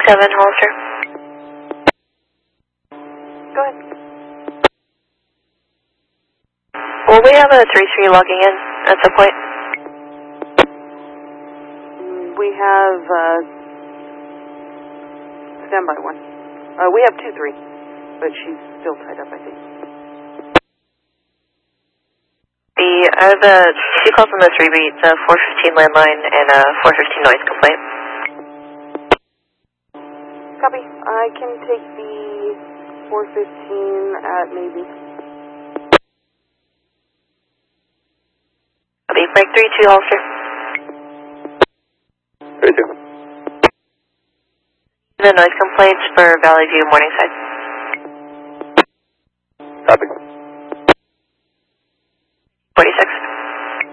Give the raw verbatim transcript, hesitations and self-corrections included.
seven, Hollister. Go ahead. Will we have a three three logging in at some point? We have, uh, standby one. Uh, we have two three, but she's still tied up, I think. The, I have a two calls on the three beat, uh, four fifteen landline and a four fifteen noise complaint. Copy. I can take the four fifteen at maybe. Copy. Break three two, Hollister. three two. The noise complaints for Valley View, Morningside. Copy.